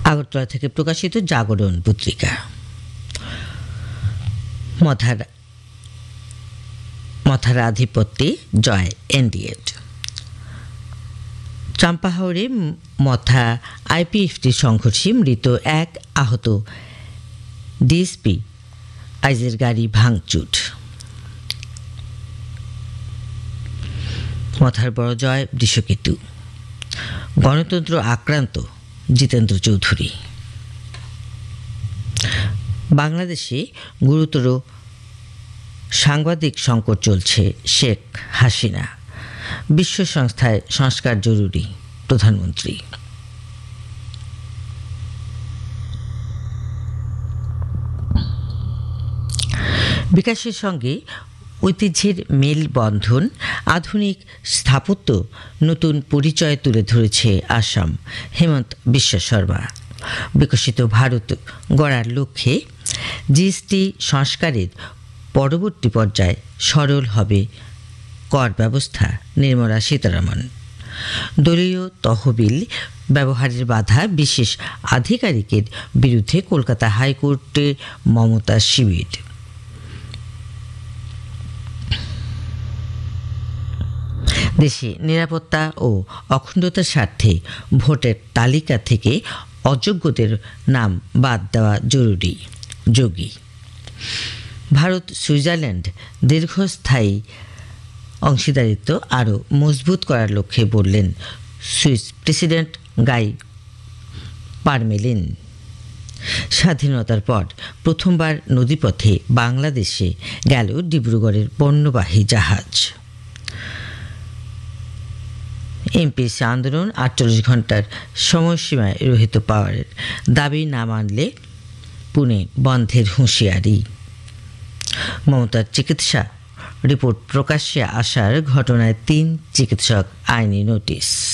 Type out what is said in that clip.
আগরতলা থেকে প্রকাশিত জাগরণ পত্রিকা। মথার আধিপত্যে জয় এনডিএড। চাম্পাহাওরে মথা আইপিএফটি সংঘর্ষে মৃত 1, আহত ডিএসপি আইজের গাড়ি ভাঙচুর। মথার বড় জয় বৃষকেতু। গণতন্ত্র আক্রান্ত জিতেন্দ্র চৌধুরী। বাংলাদেশে গুরুতর সাংবাদিক সংকট চলছে, শেখ হাসিনা। বিশ্ব সংস্থায় সংস্কার জরুরি, প্রধানমন্ত্রী। বিকাশের সঙ্গে ঐতিহ্যের মেলবন্ধন, আধুনিক স্থাপত্য নতুন পরিচয় তুলে ধরেছে আসাম। হেমন্ত বিশ্ব শর্মা। বিকশিত ভারত গড়ার লক্ষ্যে জিএসটি সংস্কারের পরবর্তী পর্যায়ে সরল হবে কর ব্যবস্থা, নির্মলা সীতারামন। দলীয় তহবিল ব্যবহারের বাধা, বিশেষ আধিকারিকের বিরুদ্ধে কলকাতা হাইকোর্টে মমতা শিবির। দেশে নিরাপত্তা ও অখণ্ডতার স্বার্থে ভোটের তালিকা থেকে অযোগ্যদের নাম বাদ দেওয়া জরুরি, যোগী। ভারত সুইজারল্যান্ড দীর্ঘস্থায়ী অংশীদারিত্ব আরও মজবুত করার লক্ষ্যে বললেন সুইস প্রেসিডেন্ট গাই পারমেলিন। স্বাধীনতার পর প্রথমবার নদীপথে বাংলাদেশে গেল ডিব্রুগড়ের পণ্যবাহী জাহাজ। এমপিসি আন্দোলন 48 ঘন্টার সময়সীমায় রহিত পাওয়ারের দাবি না মানলে পুনে বন্ধের হুঁশিয়ারি। মমতার চিকিৎসা রিপোর্ট প্রকাশ্যে আসার ঘটনায় 3 চিকিৎসক আইনি নোটিশ।